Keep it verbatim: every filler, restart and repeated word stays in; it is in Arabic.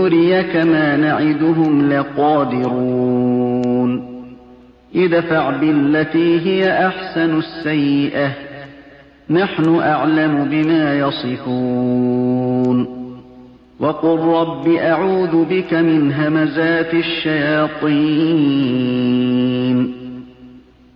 نُرِيَكَ مَا نَعِدُهُمْ لَقَادِرُونَ ادْفَعْ بِالَّتِي هِيَ أَحْسَنُ السَّيِّئَةَ نَحْنُ أَعْلَمُ بِمَا يَصِفُونَ وَقُل رَّبِّ أَعُوذُ بِكَ مِنْ هَمَزَاتِ الشَّيَاطِينِ